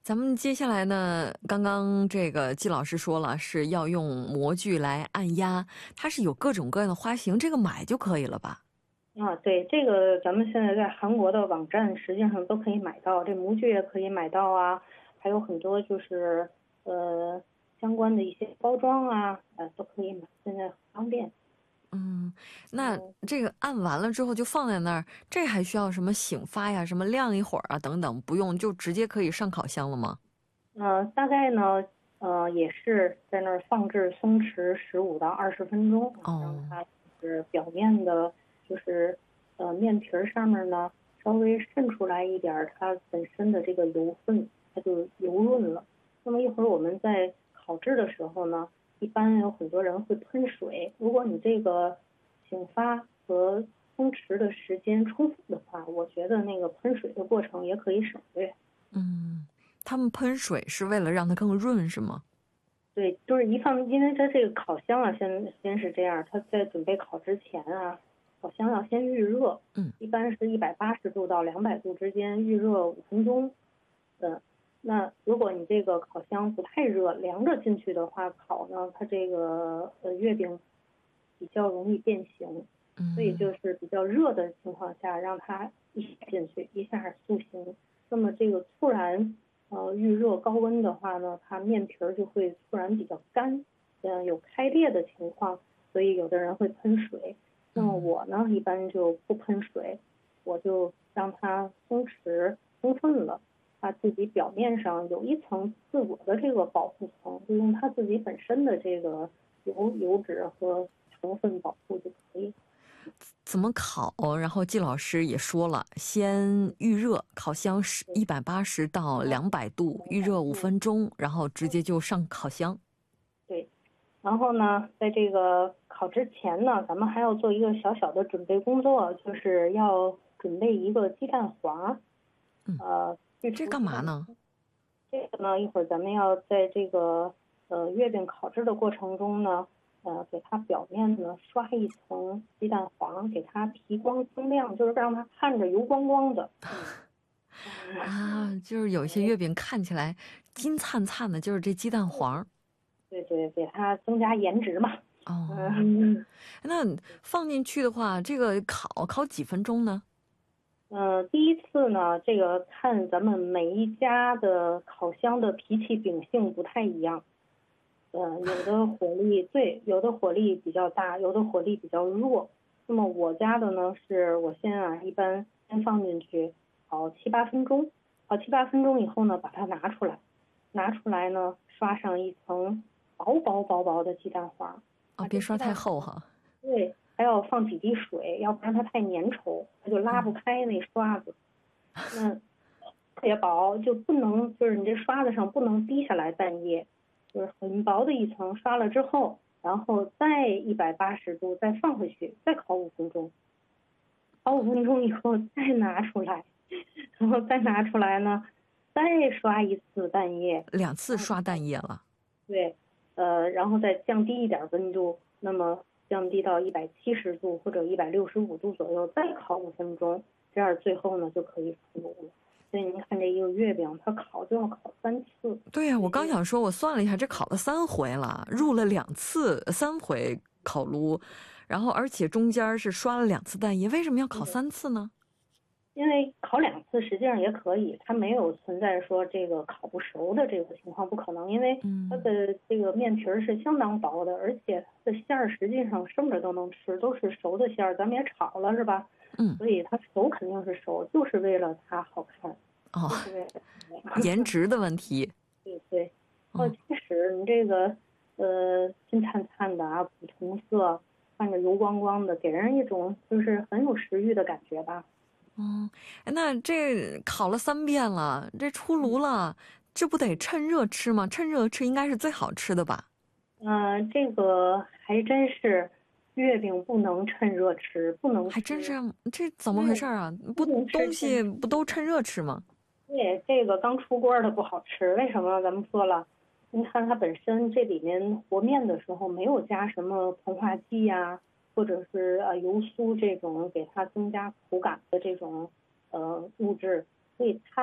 咱们接下来呢，刚刚这个季老师说了，是要用模具来按压，它是有各种各样的花型，这个买就可以了吧？ 对，这个咱们现在在韩国的网站实际上都可以买到，这模具也可以买到啊，还有很多就是相关的一些包装啊，都可以买，现在很方便。 那这个按完了之后就放在那儿，这还需要什么醒发呀、什么晾一会儿啊等等，不用就直接可以上烤箱了吗？ 大概呢，也是在那儿放置松弛15到20分钟，让哦， 它就是表面的，就是面皮儿上面呢稍微渗出来一点儿它本身的这个油分，它就油润了。那么一会儿我们在烤制的时候呢，一般有很多人会喷水。如果你这个醒发和松弛的时间充分的话，我觉得那个喷水的过程也可以省略。 他们喷水是为了让它更润是吗？ 对，就是因为它这个烤箱啊，先是这样，它在准备烤之前啊，烤箱要先预热，一般是180度到200度之间预热5分钟。那如果你这个烤箱不太热，凉着进去的话，烤呢，它这个月饼比较容易变形，所以就是比较热的情况下，让它一下进去，一下塑形。那么这个突然预热高温的话呢，它面皮儿就会突然比较干，有开裂的情况，所以有的人会喷水。那么我呢，一般就不喷水，我就让它松弛充分了，它自己表面上有一层自我的这个保护层，就用它自己本身的这个油脂和成分保护就可以。 怎么烤？然后季老师也说了，先预热，烤箱是180到200度，预热5分钟，然后直接就上烤箱。 对，然后呢，在这个烤之前呢，咱们还要做一个小小的准备工作，就是要准备一个鸡蛋黄。去这除鸡蛋。 干嘛呢？ 这个呢，一会儿咱们要在这个月饼烤制的过程中呢，给它表面呢刷一层鸡蛋黄，给它提光增亮，就是让它看着油光光的。 就是有一些月饼看起来金灿灿的，就是这鸡蛋黄。 对对，给它增加颜值嘛。 哦， 嗯。 那放进去的话，这个烤几分钟呢？ 第一次呢，这个看咱们每一家的烤箱的脾气秉性不太一样。有的火力对，有的火力比较大，有的火力比较弱。那么我家的呢，是我一般先放进去烤7、8分钟，烤7、8分钟以后呢，把它拿出来，呢，刷上一层薄的鸡蛋黄。 别刷太厚哈。 对，还要放几滴水，要不然它太粘稠，它就拉不开那刷子。那特别薄，就不能就是你这刷子上不能滴下来蛋液，就是很薄的一层，刷了之后，然后再180度再放回去，再烤5分钟，烤五分钟以后再拿出来，然后再拿出来呢，再刷一次蛋液。 2次刷蛋液了。 对，然后再降低一点温度，那么降低到170度或者165度左右，再烤5分钟，这样最后呢就可以出炉了。所以您看这一个月饼，它烤就要烤3次。 对呀，我刚想说，我算了一下，这烤了3回了，入了2次3回烤炉，然后而且中间是刷了2次蛋液，为什么要烤3次呢？ 因为烤2次实际上也可以，它没有存在说这个烤不熟的这个情况，不可能，因为它的这个面皮是相当薄的，而且它的馅儿实际上生着都能吃，都是熟的馅儿，咱们也炒了是吧？所以它熟肯定是熟，就是为了它好看，就是为了颜值的问题。 对对。其实你这个金灿灿的古铜色，看着油光光的，给人一种就是很有食欲的感觉吧。 那这烤了3遍了，这出炉了，这不得趁热吃吗？趁热吃应该是最好吃的吧？ 这个还真是，月饼不能趁热吃，不能吃。 还真是，这怎么回事啊？不， 能吃东西不都趁热吃吗？ 对，这个刚出锅的不好吃，为什么？咱们说了，你看它本身这里面和面的时候没有加什么膨化剂呀，或者是油酥这种给它增加口感的这种物质，所以它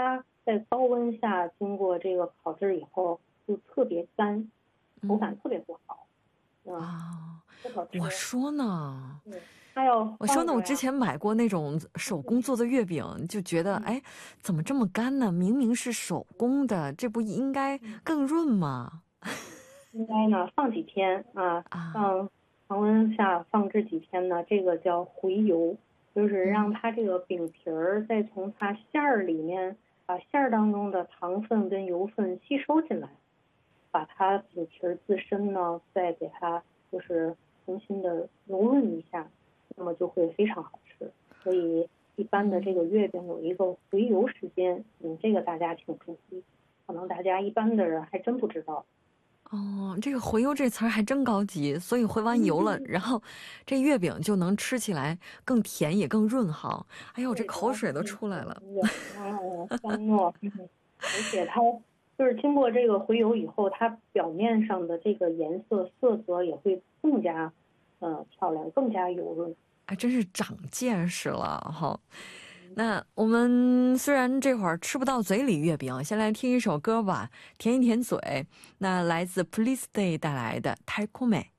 在高温下经过这个烤制以后就特别干，口感特别不好。 我说呢，我之前买过那种手工做的月饼，就觉得哎，怎么这么干呢？明明是手工的，这不应该更润吗？ 应该呢放几天啊，放常温下放置几天呢，这个叫回油，就是让它这个饼皮儿再从它馅儿里面把馅儿当中的糖分跟油分吸收进来，把它饼皮儿自身呢再给它就是重新的揉润一下，那么就会非常好吃。所以一般的这个月饼有一个回油时间，这个大家请注意，可能大家一般的人还真不知道。 这个回油这词儿还真高级，所以回完油了，然后这月饼就能吃起来更甜也更润哈。哎呦，这口水都出来了。 香糯，而且它就是经过这个回油以后，它表面上的这个颜色色泽也会更加漂亮，更加油润。 哎，真是长见识了哈。那我们虽然这会儿吃不到嘴里月饼，先来听一首歌吧，甜一甜嘴。那来自 Police Day 带来的《달콤해》。